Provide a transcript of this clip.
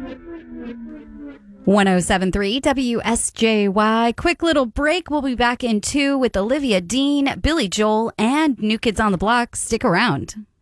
107.3 WSJY. Quick little break. We'll be back in 2 with Olivia Dean, Billy Joel, and New Kids on the Block. Stick around.